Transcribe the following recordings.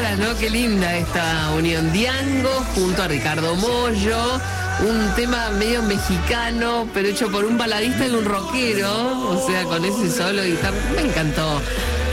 raras, ¿no? Qué linda esta unión. Diango junto a Ricardo Mollo, un tema medio mexicano, pero hecho por un baladista y un rockero, o sea, con ese solo de guitarra. Me encantó.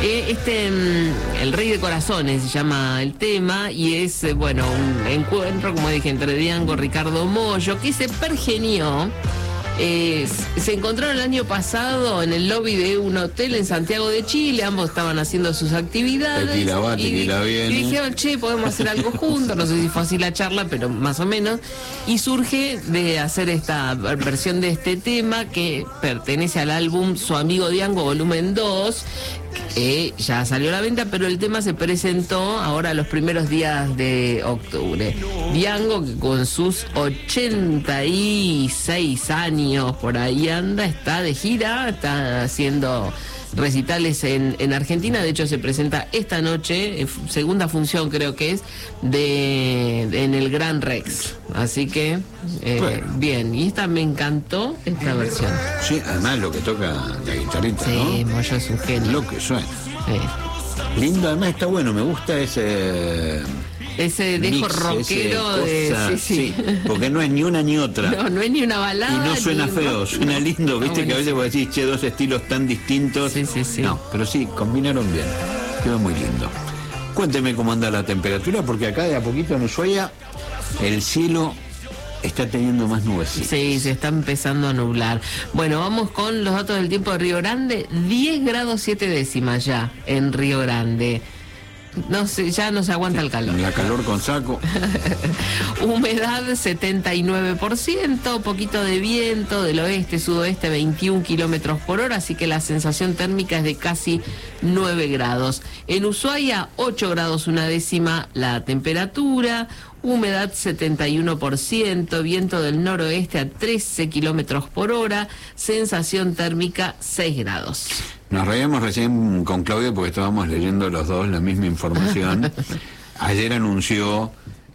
El Rey de Corazones se llama el tema y es, bueno, un encuentro, como dije, entre Diango y Ricardo Mollo, que se pergenió. Se encontraron el año pasado en el lobby de un hotel en Santiago de Chile, ambos estaban haciendo sus actividades. Tequila va, tequila viene. Y dijeron, che, podemos hacer algo juntos, no sé si fue así la charla, pero más o menos. Y surge de hacer esta versión de este tema que pertenece al álbum Su Amigo Diango Volumen 2, que ya salió a la venta, pero el tema se presentó ahora los primeros días de octubre. Diango, que con sus 86 años por ahí anda, está de gira, está haciendo recitales en Argentina. De hecho se presenta esta noche, segunda función creo que es, en el Gran Rex. Así que bueno, bien, y esta me encantó, esta versión. Sí, además lo que toca la guitarrita, sí, ¿no? Sí, Mollo es un genio. Lo que suena. Sí. Lindo, además está bueno, me gusta ese dejo mix, rockero de... Sí, porque no es ni una ni otra. No es ni una balada. Y no suena feo, suena lindo, viste, bueno, que a veces vos decís, che, dos estilos tan distintos. Sí. No, pero sí, combinaron bien. Quedó muy lindo. Cuénteme cómo anda la temperatura, porque acá de a poquito en Ushuaia el cielo está teniendo más nubes. Sí, se está empezando a nublar. Bueno, vamos con los datos del tiempo de Río Grande. 10 grados 7 décimas ya en Río Grande. No sé, ya no se aguanta el calor. La calor con saco. Humedad 79%, poquito de viento del oeste, sudoeste 21 kilómetros por hora, así que la sensación térmica es de casi 9 grados. En Ushuaia, 8 grados una décima la temperatura, humedad 71%, viento del noroeste a 13 kilómetros por hora, sensación térmica 6 grados. Nos reíamos recién con Claudia porque estábamos leyendo los dos la misma información. Ayer anunció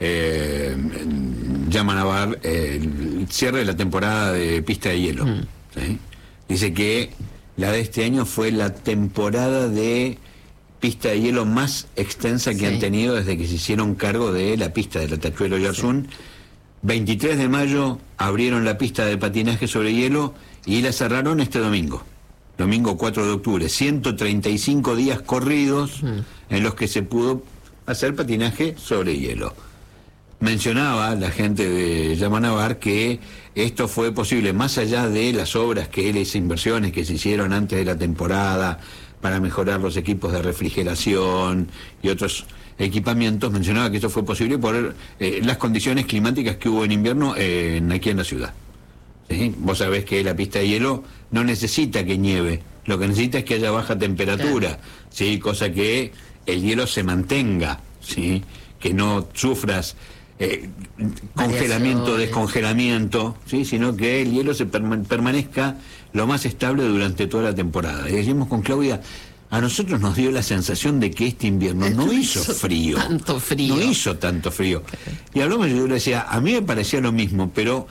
Yamanabar el cierre de la temporada de pista de hielo. ¿Sí? Dice que la de este año fue la temporada de pista de hielo más extensa que han tenido desde que se hicieron cargo de la pista de la Tachuelo Yarzún. 23 de mayo abrieron la pista de patinaje sobre hielo y la cerraron este domingo 4 de octubre, 135 días corridos en los que se pudo hacer patinaje sobre hielo. Mencionaba la gente de Yamanabar que esto fue posible más allá de las obras, las inversiones que se hicieron antes de la temporada para mejorar los equipos de refrigeración y otros equipamientos. Mencionaba que esto fue posible por las condiciones climáticas que hubo en invierno aquí en la ciudad. ¿Sí? Vos sabés que la pista de hielo no necesita que nieve, lo que necesita es que haya baja temperatura, ¿sí? Cosa que el hielo se mantenga, ¿sí? Que no sufras congelamiento, descongelamiento, ¿sí? Sino que el hielo se permanezca lo más estable durante toda la temporada. Y decimos con Claudia, a nosotros nos dio la sensación de que este invierno no hizo frío. Tanto frío. No hizo tanto frío. Y hablamos, yo le decía, a mí me parecía lo mismo, pero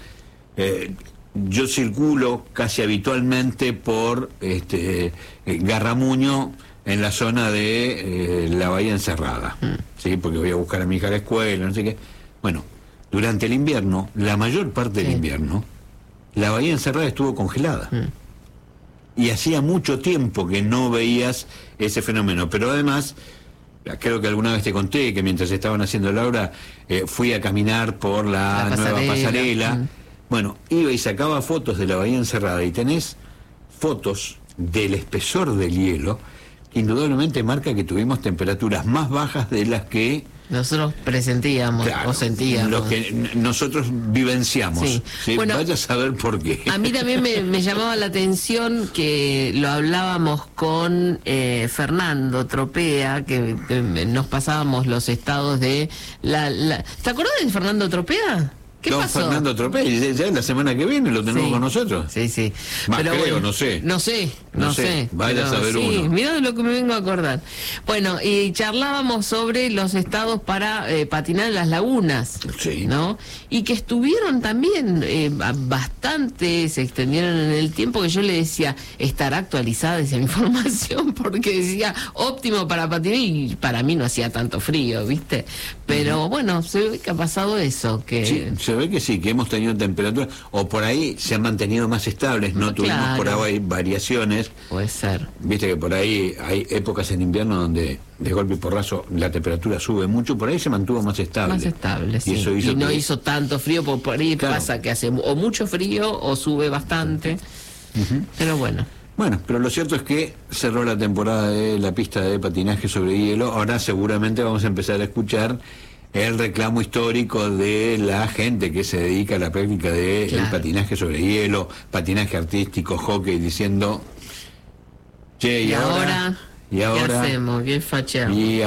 yo circulo casi habitualmente por Garramuño, en la zona de la Bahía Encerrada, ¿sí? Porque voy a buscar a mi hija a la escuela, no sé qué. Bueno, durante el invierno, la mayor parte del invierno, la Bahía Encerrada estuvo congelada. Y hacía mucho tiempo que no veías ese fenómeno. Pero además, creo que alguna vez te conté que mientras estaban haciendo la obra, fui a caminar por la nueva pasarela. Bueno, iba y sacaba fotos de la Bahía Encerrada y tenés fotos del espesor del hielo, que indudablemente marca que tuvimos temperaturas más bajas de las que nosotros presentíamos, claro, o sentíamos. Lo que nosotros vivenciamos. Sí. ¿Sí? Bueno, vaya a saber por qué. A mí también me llamaba la atención que lo hablábamos con Fernando Tropea, que nos pasábamos los estados de ¿Te acordás de Fernando Tropea? ¿Qué Don pasó? Fernando Tropel, ya la semana que viene lo tenemos Sí. con nosotros. Sí. Más Pero creo, bueno, no sé. No sé. Vaya a saber sí, uno. mirá de lo que me vengo a acordar. Bueno, y charlábamos sobre los estados para patinar en las lagunas, Sí. ¿no? Y que estuvieron también bastante, se extendieron en el tiempo, que yo le decía, estará actualizada esa información, porque decía, óptimo para patinar, y para mí no hacía tanto frío, ¿viste? Pero bueno, se ve que ha pasado eso, que... Sí, se ve que sí, que hemos tenido temperaturas, o por ahí se han mantenido más estables, no tuvimos Claro. por ahí variaciones. Puede ser. Viste que por ahí hay épocas en invierno donde de golpe y porrazo la temperatura sube mucho, por ahí se mantuvo más estable. Más estable, sí. Y eso hizo Y no que- hizo tanto frío, por ahí Claro. pasa que hace o mucho frío o sube bastante. Pero bueno, Bueno, pero lo cierto es que cerró la temporada de la pista de patinaje sobre hielo. Ahora seguramente vamos a empezar a escuchar el reclamo histórico de la gente que se dedica a la práctica del Claro. patinaje sobre hielo, patinaje artístico, hockey, diciendo, che, y ahora, ¿qué hacemos? ¿Qué facheamos? y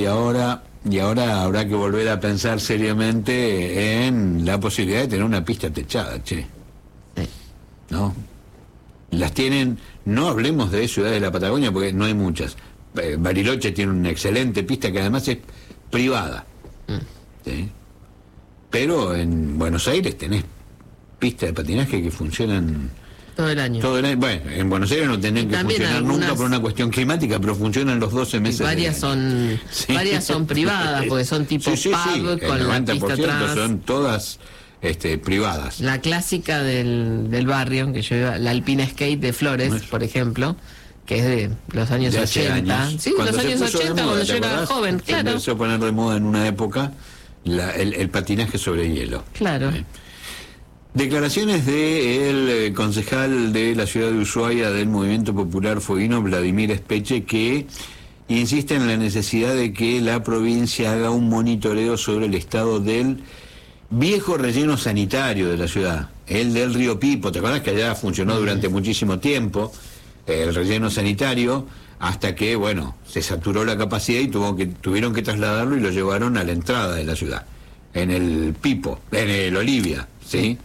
ahora habrá que volver a pensar seriamente en la posibilidad de tener una pista techada, che. Sí. ¿No? Las tienen, no hablemos de ciudades de la Patagonia porque no hay muchas. Bariloche tiene una excelente pista que además es privada. ¿Sí? Pero en Buenos Aires tenés pistas de patinaje que funcionan Todo el año. todo el año. Bueno, en Buenos Aires no tienen Y que también funcionar algunas- nunca por una cuestión climática, pero funcionan los 12 meses. Y varias del año. son Sí. varias son privadas, porque son tipo Sí, pub el con la 90% pista atrás. son todas privadas. La clásica del barrio, que yo iba, la Alpina Skate de Flores, por ejemplo, que es de los años De hace 80. años. Sí, Cuando los se años puso de 80, moda, cuando ¿te yo era acordás? joven, Se claro. empezó a poner de moda en una época el patinaje sobre hielo. Claro. Declaraciones del concejal de la ciudad de Ushuaia del Movimiento Popular Fueguino, Vladimir Espeche, que insiste en la necesidad de que la provincia haga un monitoreo sobre el estado del viejo relleno sanitario de la ciudad, el del río Pipo. ¿Te acuerdas que allá funcionó durante muchísimo tiempo el relleno sanitario? Hasta que, bueno, se saturó la capacidad y tuvieron que trasladarlo y lo llevaron a la entrada de la ciudad, en el Pipo, en el Olivia, ¿sí?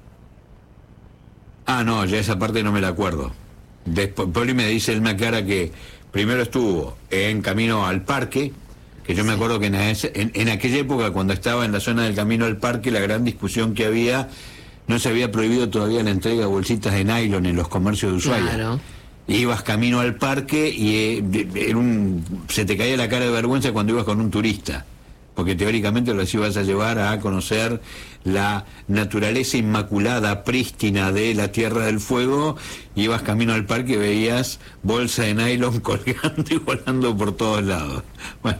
Ah, no, ya esa parte no me la acuerdo. Después, Poli me dice, él me aclara que primero estuvo en camino al parque, que yo me acuerdo que en aquella época, cuando estaba en la zona del camino al parque, la gran discusión que había, no se había prohibido todavía la entrega de bolsitas de nylon en los comercios de Ushuaia. Claro. Ibas camino al parque y se te caía la cara de vergüenza cuando ibas con un turista, porque teóricamente los ibas a llevar a conocer la naturaleza inmaculada, prístina de la Tierra del Fuego. Ibas camino al parque y veías bolsa de nylon colgando y volando por todos lados. Bueno,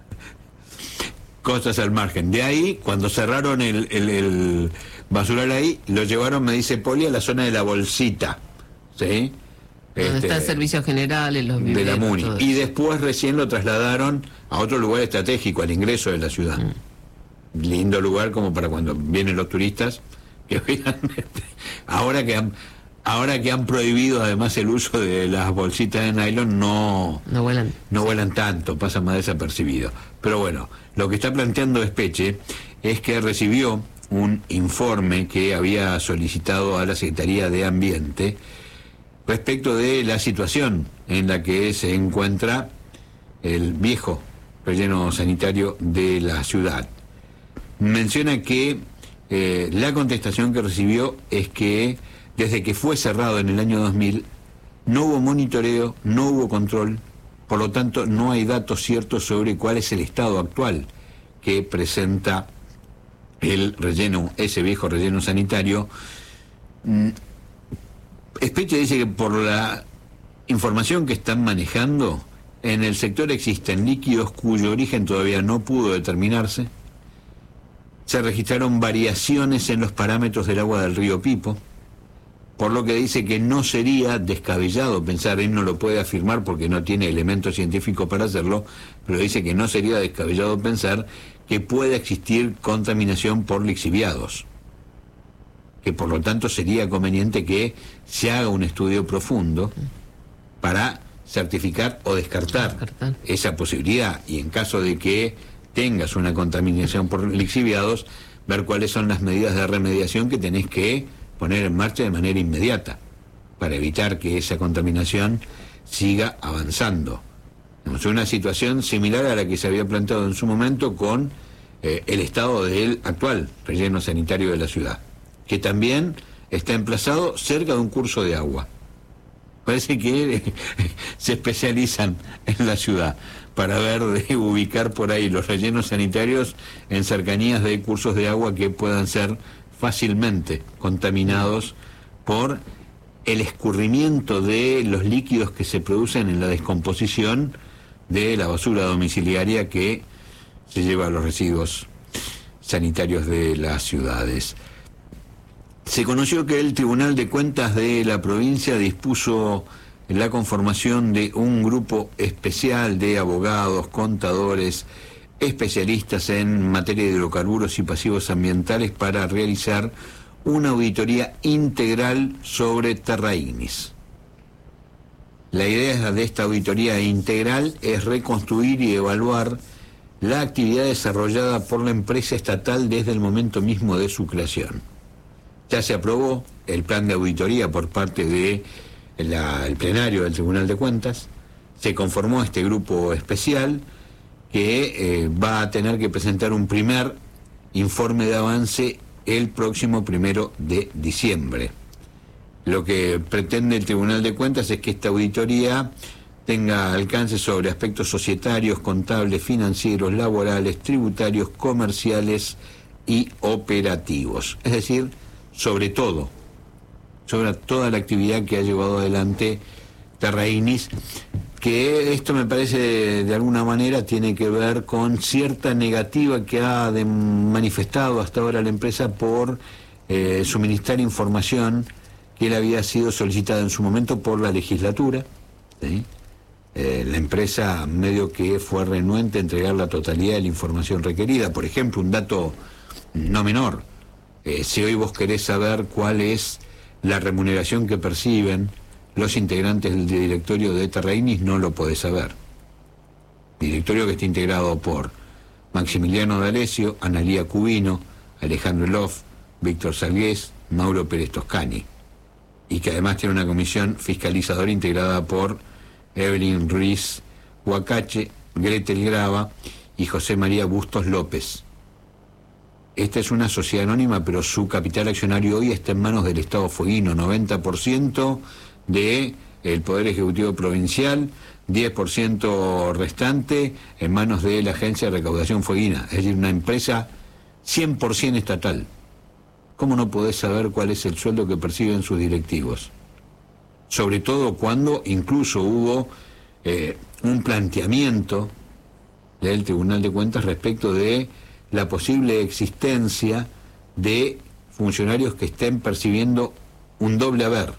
cosas al margen. De ahí, cuando cerraron el basural ahí, lo llevaron, me dice Poli, a la zona de la bolsita, ¿sí? Donde están servicios generales, los de viveros, la MUNI. todo Y eso. después recién lo trasladaron a otro lugar estratégico, al ingreso de la ciudad. Lindo lugar como para cuando vienen los turistas que vean. Ahora que han prohibido además el uso de las bolsitas de nylon, no vuelan tanto, pasan más desapercibido. Pero bueno, lo que está planteando Espeche es que recibió un informe que había solicitado a la Secretaría de Ambiente respecto de la situación en la que se encuentra el viejo relleno sanitario de la ciudad. Menciona que la contestación que recibió es que desde que fue cerrado en el año 2000 no hubo monitoreo, no hubo control, por lo tanto no hay datos ciertos sobre cuál es el estado actual que presenta el relleno, ese viejo relleno sanitario. Espeche dice que por la información que están manejando, en el sector existen líquidos cuyo origen todavía no pudo determinarse. Se registraron variaciones en los parámetros del agua del río Pipo, por lo que dice que no sería descabellado pensar, él no lo puede afirmar porque no tiene elementos científicos para hacerlo, pero dice que no sería descabellado pensar que pueda existir contaminación por lixiviados, que por lo tanto sería conveniente que se haga un estudio profundo para certificar o descartar esa posibilidad, y en caso de que tengas una contaminación por lixiviados, ver cuáles son las medidas de remediación que tenés que poner en marcha de manera inmediata para evitar que esa contaminación siga avanzando. Es una situación similar a la que se había planteado en su momento con el estado del actual relleno sanitario de la ciudad, que también está emplazado cerca de un curso de agua. Parece que se especializan en la ciudad para ver de ubicar por ahí los rellenos sanitarios en cercanías de cursos de agua que puedan ser fácilmente contaminados por el escurrimiento de los líquidos que se producen en la descomposición de la basura domiciliaria que se lleva a los residuos sanitarios de las ciudades. Se conoció que el Tribunal de Cuentas de la provincia dispuso la conformación de un grupo especial de abogados, contadores, especialistas en materia de hidrocarburos y pasivos ambientales para realizar una auditoría integral sobre Terra Ignis. La idea de esta auditoría integral es reconstruir y evaluar la actividad desarrollada por la empresa estatal desde el momento mismo de su creación. Ya se aprobó el plan de auditoría por parte del plenario del Tribunal de Cuentas, se conformó este grupo especial que va a tener que presentar un primer informe de avance el próximo 1 de diciembre. Lo que pretende el Tribunal de Cuentas es que esta auditoría tenga alcance sobre aspectos societarios, contables, financieros, laborales, tributarios, comerciales y operativos. Es decir, sobre todo, sobre toda la actividad que ha llevado adelante Terra Ignis, que esto me parece de alguna manera tiene que ver con cierta negativa que ha manifestado hasta ahora la empresa por suministrar información que le había sido solicitada en su momento por la legislatura, ¿sí? La empresa medio que fue renuente a entregar la totalidad de la información requerida. Por ejemplo, un dato no menor, si hoy vos querés saber cuál es la remuneración que perciben los integrantes del directorio de Terra Ignis, no lo podés saber. Directorio que está integrado por Maximiliano D'Alessio, Analía Cubino, Alejandro Loff, Víctor Salgués, Mauro Pérez Toscani, y que además tiene una comisión fiscalizadora integrada por Evelyn Ruiz Huacache, Gretel Grava y José María Bustos López. Esta es una sociedad anónima, pero su capital accionario hoy está en manos del Estado fueguino, 90% del Poder Ejecutivo Provincial, 10% restante en manos de la Agencia de Recaudación Fueguina, es decir, una empresa 100% estatal. ¿Cómo no podés saber cuál es el sueldo que perciben sus directivos? Sobre todo cuando incluso hubo un planteamiento del Tribunal de Cuentas respecto de la posible existencia de funcionarios que estén percibiendo un doble haber.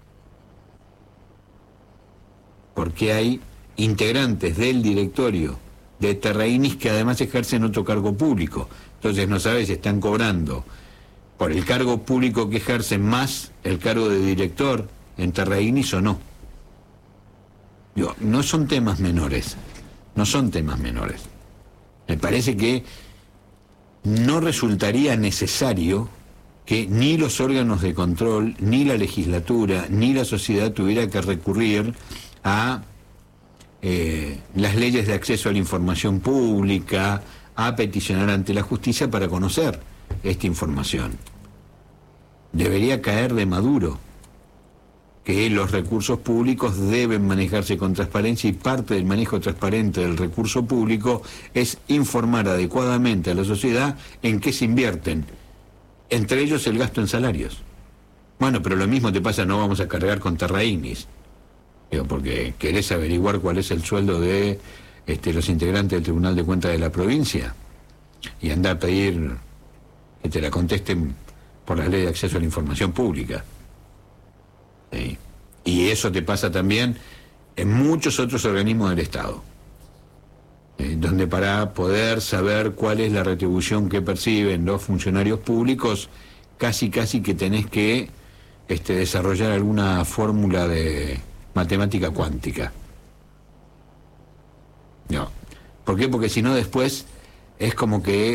Porque hay integrantes del directorio de Terra Ignis que además ejercen otro cargo público. Entonces no sabes si están cobrando por el cargo público que ejercen más el cargo de director en Terra Ignis o no. Digo, no son temas menores, no son temas menores. Me parece que no resultaría necesario que ni los órganos de control, ni la legislatura, ni la sociedad tuviera que recurrir a las leyes de acceso a la información pública, a peticionar ante la justicia para conocer esta información. Debería caer de maduro que los recursos públicos deben manejarse con transparencia y parte del manejo transparente del recurso público es informar adecuadamente a la sociedad en qué se invierten, entre ellos el gasto en salarios. Bueno, pero lo mismo te pasa, no vamos a cargar con Terra Ignis, porque querés averiguar cuál es el sueldo de los integrantes del Tribunal de Cuentas de la provincia y andar a pedir que te la contesten por la ley de acceso a la información pública. ¿Sí? Y eso te pasa también en muchos otros organismos del Estado, donde para poder saber cuál es la retribución que perciben los funcionarios públicos, casi que tenés que desarrollar alguna fórmula de matemática cuántica. No. ¿Por qué? Porque si no después es como que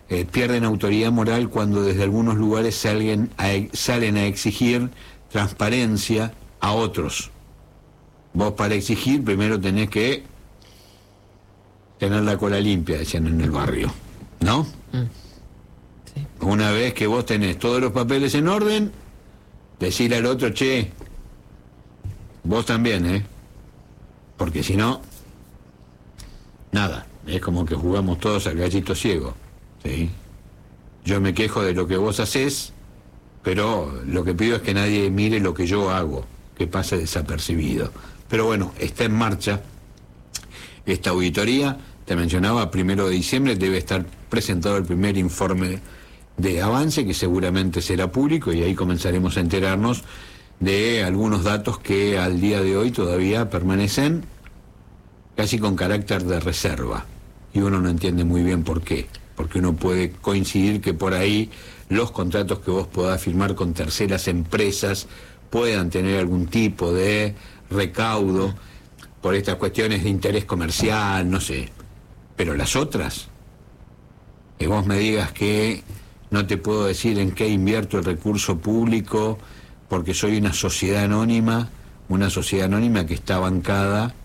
pierden autoridad moral cuando desde algunos lugares salen a exigir transparencia a otros. Vos para exigir primero tenés que tener la cola limpia, decían en el barrio, ¿no? Sí. Una vez que vos tenés todos los papeles en orden, decirle al otro, che, vos también, porque si no, nada, es como que jugamos todos al gallito ciego, ¿sí? Yo me quejo de lo que vos hacés, pero lo que pido es que nadie mire lo que yo hago, que pase desapercibido. Pero bueno, está en marcha esta auditoría. Te mencionaba, 1 de diciembre debe estar presentado el primer informe de avance, que seguramente será público, y ahí comenzaremos a enterarnos de algunos datos que al día de hoy todavía permanecen casi con carácter de reserva, y uno no entiende muy bien por qué, porque uno puede coincidir que por ahí los contratos que vos podás firmar con terceras empresas puedan tener algún tipo de recaudo por estas cuestiones de interés comercial, no sé, pero las otras, que vos me digas que no te puedo decir en qué invierto el recurso público porque soy una sociedad anónima que está bancada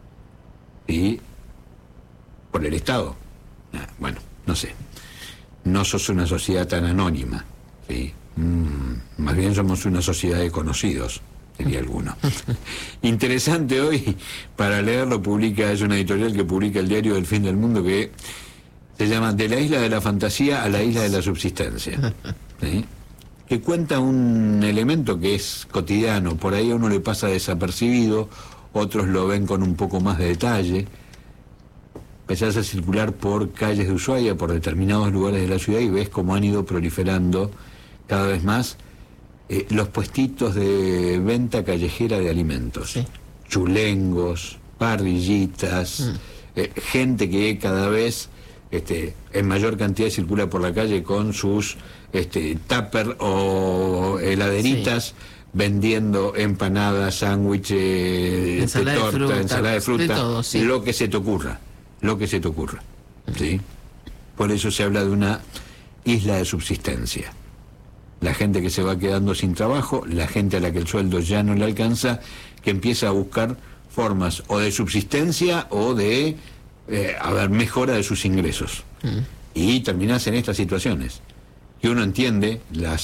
por el Estado. Bueno, no sé, no sos una sociedad tan anónima, ¿sí? Más bien somos una sociedad de conocidos, sería alguno. Interesante hoy, para leerlo, es una editorial que publica el diario del Fin del Mundo, que se llama De la isla de la fantasía a la isla de la subsistencia, ¿sí? Que cuenta un elemento que es cotidiano, por ahí a uno le pasa desapercibido, otros lo ven con un poco más de detalle. Empezás a circular por calles de Ushuaia, por determinados lugares de la ciudad, y ves cómo han ido proliferando cada vez más los puestitos de venta callejera de alimentos. Sí. Chulengos, parrillitas, gente que cada vez en mayor cantidad circula por la calle con sus tupper o heladeritas, sí, vendiendo empanadas, sándwiches, torta, ensalada de fruta, todo, sí, lo que se te ocurra, ¿sí? Por eso se habla de una isla de subsistencia. La gente que se va quedando sin trabajo, la gente a la que el sueldo ya no le alcanza, que empieza a buscar formas o de subsistencia o de mejora de sus ingresos. Y terminás en estas situaciones. Y uno entiende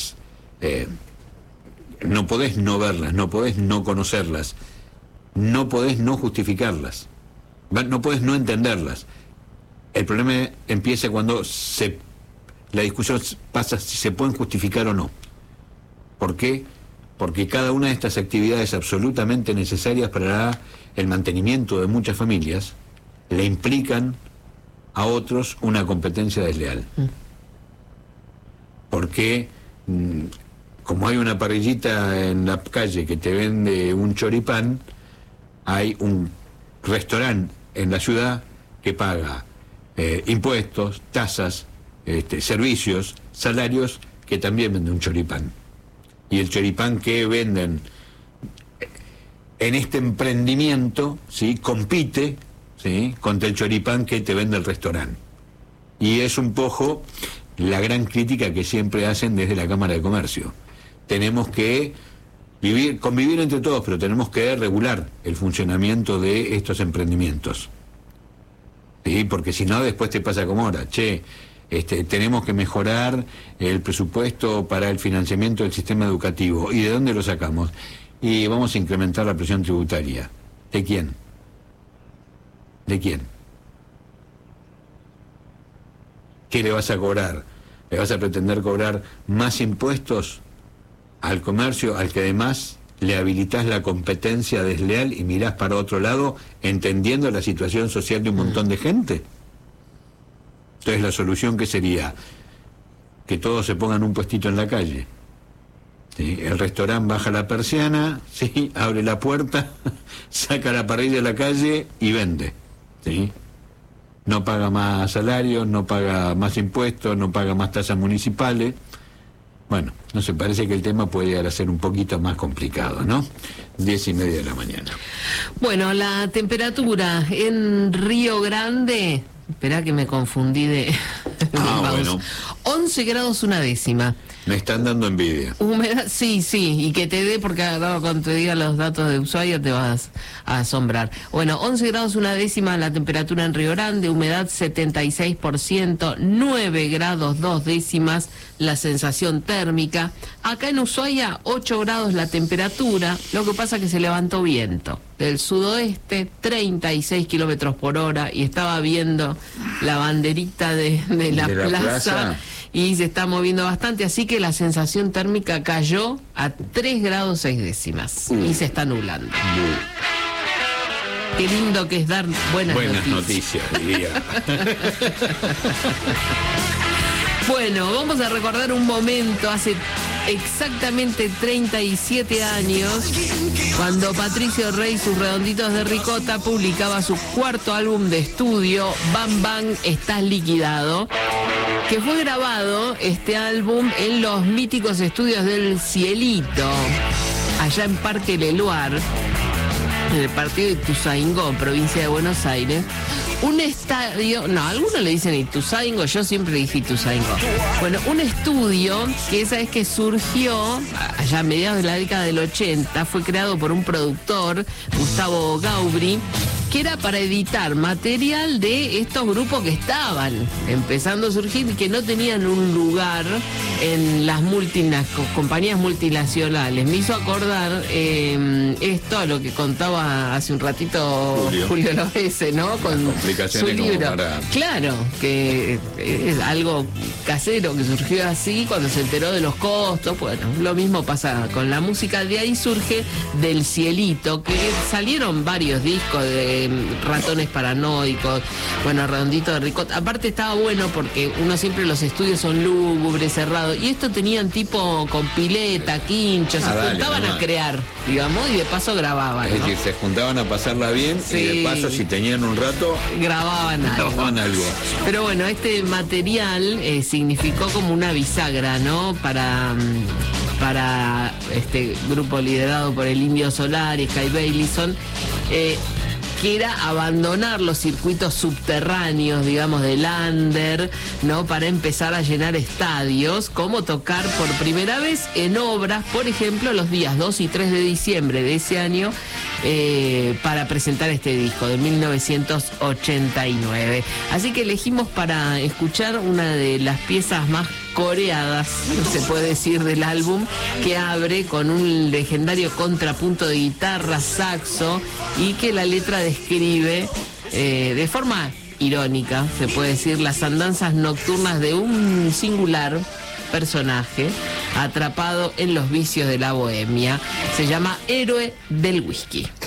no podés no verlas, no podés no conocerlas, no podés no justificarlas, no podés no entenderlas. El problema empieza cuando la discusión pasa si se pueden justificar o no. ¿Por qué? Porque cada una de estas actividades absolutamente necesarias para el mantenimiento de muchas familias le implican a otros una competencia desleal. Porque como hay una parrillita en la calle que te vende un choripán, hay un restaurante en la ciudad que paga impuestos, tasas, servicios, salarios, que también venden un choripán. Y el choripán que venden en este emprendimiento, ¿sí?, compite, ¿sí?, contra el choripán que te vende el restaurante. Y es un poco la gran crítica que siempre hacen desde la Cámara de Comercio. Tenemos que convivir entre todos, pero tenemos que regular el funcionamiento de estos emprendimientos, ¿sí? Porque si no, después te pasa como ahora, tenemos que mejorar el presupuesto para el financiamiento del sistema educativo. ¿Y de dónde lo sacamos? Y vamos a incrementar la presión tributaria. ¿De quién? ¿De quién? ¿Qué le vas a cobrar? ¿Le vas a pretender cobrar más impuestos al comercio, al que además le habilitás la competencia desleal y mirás para otro lado, entendiendo la situación social de un montón de gente? Entonces, la solución, ¿qué sería? Que todos se pongan un puestito en la calle, ¿sí? El restaurante baja la persiana, ¿sí?, abre la puerta, saca la parrilla de la calle y vende, ¿sí? No paga más salarios, no paga más impuestos, no paga más tasas municipales. Bueno, no sé, parece que el tema puede llegar a ser un poquito más complicado, ¿no? 10:30 de la mañana. Bueno, la temperatura en Río Grande... Esperá que me confundí de Bueno. 11 grados una décima. Me están dando envidia. Humedad, sí, y que te dé, porque ahora cuando te diga los datos de Ushuaia te vas a asombrar. Bueno, 11 grados una décima la temperatura en Río Grande, humedad 76%, 9 grados 2 décimas la sensación térmica. Acá en Ushuaia, 8 grados la temperatura, lo que pasa que se levantó viento del sudoeste, 36 kilómetros por hora, y estaba viendo la banderita de la plaza. Y se está moviendo bastante, así que la sensación térmica cayó a 3 grados 6 décimas y se está nublando. Qué lindo que es dar buenas noticias, diría. Bueno, vamos a recordar un momento hace exactamente 37 años, cuando Patricio Rey y sus Redonditos de Ricota publicaba su cuarto álbum de estudio, Bam Bam, Estás Liquidado, que fue grabado este álbum en los míticos estudios del Cielito, allá en Parque Leluar, en el partido de Ituzaingó, provincia de Buenos Aires. Un estadio, no, algunos le dicen Ituzaingó, yo siempre dije Ituzaingó. Bueno, un estudio que esa vez que surgió, allá a mediados de la década del 80, fue creado por un productor, Gustavo Gaubri, que era para editar material de estos grupos que estaban empezando a surgir y que no tenían un lugar en las compañías multinacionales. Me hizo acordar esto a lo que contaba hace un ratito Julio Lovese, ¿no? Con su libro. Claro, que es algo casero que surgió así cuando se enteró de los costos. Bueno, lo mismo pasa con la música. De ahí surge Del Cielito, que salieron varios discos de Ratones Paranoicos, bueno, Redondito de Ricota. Aparte estaba bueno porque uno siempre, los estudios son lúgubres, cerrados, y esto tenían tipo con pileta, quinchos, se juntaban a crear, digamos, y de paso grababan, ¿no? Es decir, se juntaban a pasarla bien, sí, y de paso, si tenían un rato, grababan algo. Pero bueno, este material significó como una bisagra, ¿no? Para este grupo liderado por el Indio Solari, Sky Bailison, que era abandonar los circuitos subterráneos, digamos, del under, ¿no? Para empezar a llenar estadios, como tocar por primera vez en obras, por ejemplo, los días 2 y 3 de diciembre de ese año, para presentar este disco de 1989. Así que elegimos para escuchar una de las piezas más coreadas, se puede decir, del álbum, que abre con un legendario contrapunto de guitarra, saxo, y que la letra describe de forma irónica, se puede decir, las andanzas nocturnas de un singular personaje atrapado en los vicios de la bohemia. Se llama Héroe del Whisky.